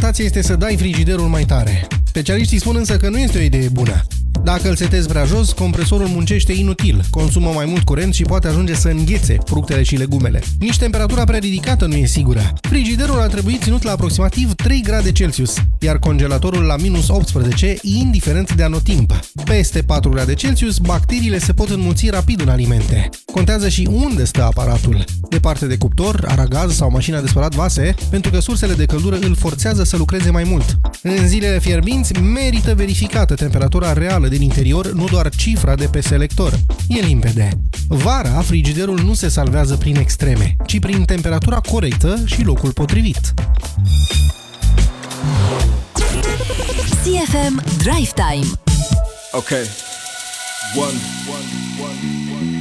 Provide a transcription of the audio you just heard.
Recomendația este să dai frigiderul mai tare. Specialiștii spun însă că nu este o idee bună. Dacă îl setezi prea jos, compresorul muncește inutil, consumă mai mult curent și poate ajunge să înghețe fructele și legumele. Nici temperatura prea ridicată nu e sigură. Frigiderul ar trebui ținut la aproximativ 3 grade Celsius, iar congelatorul la minus 18, indiferent de anotimp. Peste 4 grade Celsius, bacteriile se pot înmulți rapid în alimente. Contează și unde stă aparatul. Departe de cuptor, aragaz sau mașina de spălat vase, pentru că sursele de căldură îl forțează să lucreze mai mult. În zilele fierbinți, merită verificată temperatura reală din interior, nu doar cifra de pe selector. E limpede. Vara, frigiderul nu se salvează prin extreme, ci prin temperatura corectă și locul potrivit. CFM Drive Time. Okay. One.